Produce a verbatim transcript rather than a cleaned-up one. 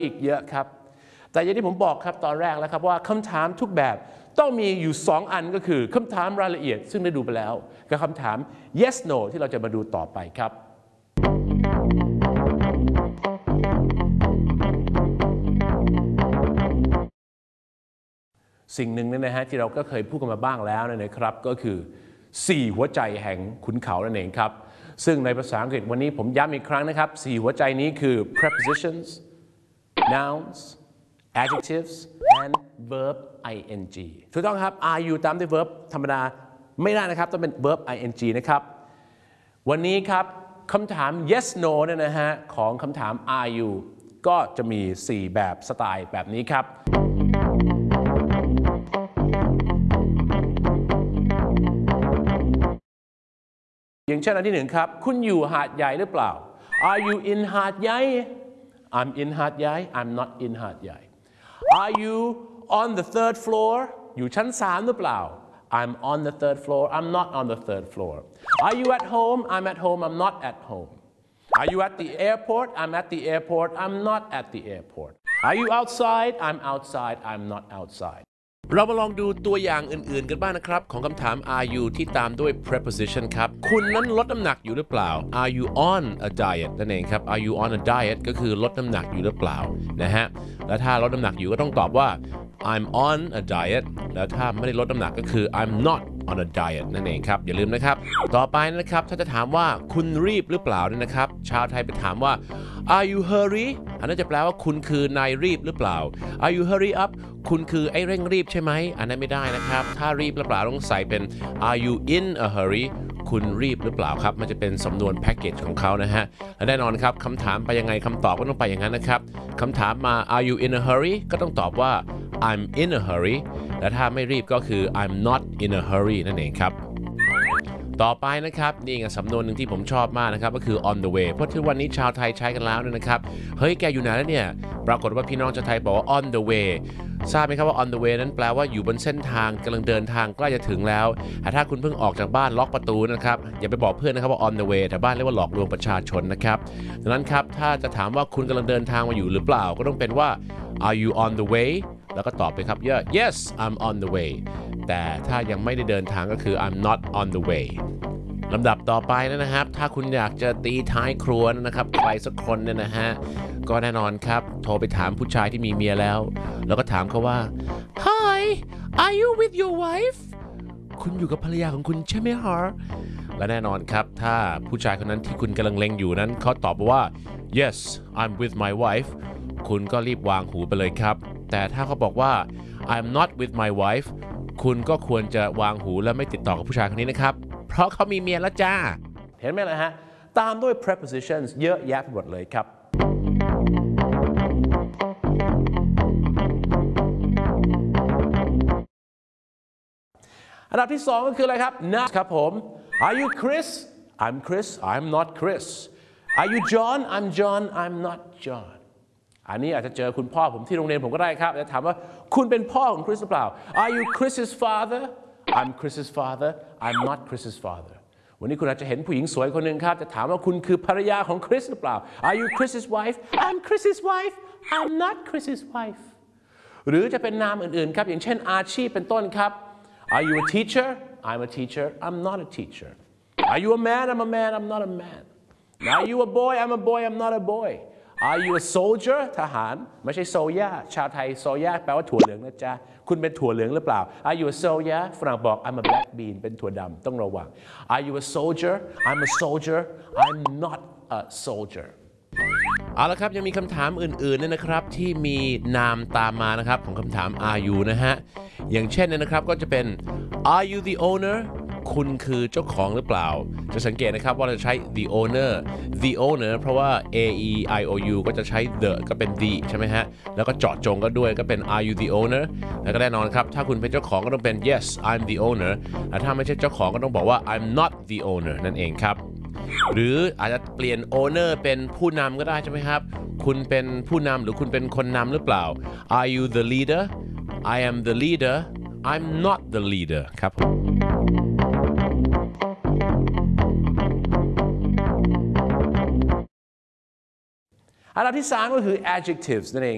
อีกเยอะครับแต่อย่างที่ผมบอกครับตอนแรกแล้วครับว่าคำถามทุกแบบต้องมีอยู่สองอันก็คือคำถามรายละเอียดซึ่งได้ดูไปแล้วกับคำถาม yes no ที่เราจะมาดูต่อไปครับสิ่งหนึ่งนั่นนะฮะที่เราก็เคยพูดกันมาบ้างแล้วนะครับก็คือสี่หัวใจแห่งขุนเขานั่นเองครับซึ่งในภาษาอังกฤษวันนี้ผมย้ำอีกครั้งนะครับสี่หัวใจนี้คือ prepositions nouns adjectives and verb ing ถูกต้องครับ are you ตามด้วย verb ธรรมดาไม่ได้นะครับต้องเป็น verb ing นะครับวันนี้ครับคำถาม yes no เนี่ยนะฮะของคำถาม are you ก็จะมีสี่แบบสไตล์แบบนี้ครับอย่างเช่นอันที่หนึ่งครับคุณอยู่หาดใหญ่หรือเปล่า Are you in หาดใหญ่ I'm in หาดใหญ่ I'm not in หาดใหญ่ Are you on the third floor อยู่ชั้นสามหรือเปล่า I'm on the third floor I'm not on the third floor Are you at home I'm at home I'm not at home Are you at the airport I'm at the airport I'm not at the airport Are you outside I'm outside I'm not outsideเรามาลองดูตัวอย่างอื่นๆกันบ้างนะครับของคำถาม are you ที่ตามด้วย preposition ครับคุณนั้นลดน้ำหนักอยู่หรือเปล่า are you on a diet นั่นเองครับ are you on a diet ก็คือลดน้ำหนักอยู่หรือเปล่านะฮะและถ้าลดน้ำหนักอยู่ก็ต้องตอบว่า I'm on a diet แล้วถ้าไม่ได้ลดน้ำหนักก็คือ I'm not on a diet นั่นเองครับอย่าลืมนะครับต่อไปนะครับถ้าจะถามว่าคุณรีบหรือเปล่าเนี่ยนะครับชาวไทยไปถามว่า Are you hurry อันนั้นจะแปลว่าคุณคือนายรีบหรือเปล่า Are you hurry up คุณคือไอ้เร่งรีบใช่ไหมอันนั้นไม่ได้นะครับถ้ารีบหรือเปล่าต้องใส่เป็น Are you in a hurry คุณรีบหรือเปล่าครับมันจะเป็นสำนวนแพ็กเกจของเขานะฮะและแน่นอนครับคำถามไปยังไงคำตอบก็ต้องไปอย่างนั้นนะครับคำถามมา Are you in a hurry ก็ต้องตอบว่า I'm in a hurry และถ้าไม่รีบก็คือ I'm not in a hurry นั่นเองครับต่อไปนะครับนี่ไงสำนวนหนึ่งที่ผมชอบมากนะครับก็คือ on the way เพราะที่วันนี้ชาวไทยใช้กันแล้วนะครับเฮ้ยแกอยู่ไหนแล้วเนี่ยปรากฏว่าพี่น้องชาวไทยบอกว่า on the way ทราบไหมครับว่า on the way นั้นแปลว่าอยู่บนเส้นทางกำลังเดินทางใกล้จะถึงแล้วแต่ถ้าคุณเพิ่งออกจากบ้านล็อกประตูนะครับอย่าไปบอกเพื่อนนะครับว่า on the way แต่บ้านเรียกว่าหลอกลวงประชาชนนะครับดังนั้นครับถ้าจะถามว่าคุณกำลังเดินทางมาอยู่หรือเปล่าก็ต้องเป็นว่า are you on the way แล้วก็ตอบไปครับ yeah yes I'm on the way แต่ถ้ายังไม่ได้เดินทางก็คือ I'm not on the wayลำดับต่อไปนะครับถ้าคุณอยากจะตีท้ายครัวนะครับใครสักคนเนี่ยนะฮะก็แน่นอนครับโทรไปถามผู้ชายที่มีเมียแล้วแล้วก็ถามเขาว่า Hi are you with your wife คุณอยู่กับภรรยาของคุณใช่ไหมฮะและแน่นอนครับถ้าผู้ชายคนนั้นที่คุณกำลังเล็งอยู่นั้นเขาตอบว่า Yes I'm with my wife คุณก็รีบวางหูไปเลยครับแต่ถ้าเขาบอกว่า I'm not with my wife คุณก็ควรจะวางหูและไม่ติดต่อกับผู้ชายคนนี้นะครับเพราะเขามีเมียแล้วจ้าเห็นไหมล่ะฮะตามด้วย prepositions เยอะแยะไปหมดเลยครับอันดับที่สองก็คืออะไรครับ not ครับผม Are you Chris I'm Chris I'm not Chris Are you John I'm John I'm not John อันนี้อาจจะเจอคุณพ่อผมที่โรงเรียนผมก็ได้ครับจะถามว่าคุณเป็นพ่อของคริสหรือเปล่า Are you Chris's father I'm Chris's father I'm not Chris's father วันนี้คุณอาจจะเห็นผู้หญิงสวยคนหนึ่งครับจะถามว่าคุณคือภรรยาของคริสหรือเปล่า Are you Chris's wife I'm Chris's wife I'm not Chris's wife หรือจะเป็นนามอื่นๆครับอย่างเช่นอาชีพเป็นต้นครับ Are you a teacher I'm a teacher I'm not a teacher Are you a man I'm a man I'm not a man Are you a boy I'm a boy I'm not a boy Are you a soldier ทหารไม่ใช่โซย่าชาวไทยโซย่าแปลว่าถั่วเหลืองนะจ๊ะคุณเป็นถั่วเหลืองหรือเปล่า Are you a soldier ฝรั่งบอก I'm a black bean เป็นถั่วดำต้องระวัง Are you a soldier I'm a soldier I'm not a soldier เอาละครับยังมีคำถามอื่นๆเนี่ยนะครับที่มีนามตามมานะครับของคำถาม Are you นะฮะอย่างเช่นเนี่ยนะครับก็จะเป็น Are you the ownerคุณคือเจ้าของหรือเปล่าจะสังเกตนะครับว่าเราจะใช้ the owner the owner เพราะว่า a e i o u ก็จะใช้ the ก็เป็น the ใช่ไหมฮะแล้วก็เจาะจงก็ด้วยก็เป็น are you the owner แล้วก็แน่นอนครับถ้าคุณเป็นเจ้าของก็ต้องเป็น yes I'm the owner แต่ถ้าไม่ใช่เจ้าของก็ต้องบอกว่า I'm not the owner นั่นเองครับหรืออาจจะเปลี่ยน owner เป็นผู้นำก็ได้ใช่ไหมครับคุณเป็นผู้นำหรือคุณเป็นคนนำหรือเปล่า Are you the leader I am the leader I'm not the leader ครับอันดับที่สามก็คือ adjectives นั่นเอง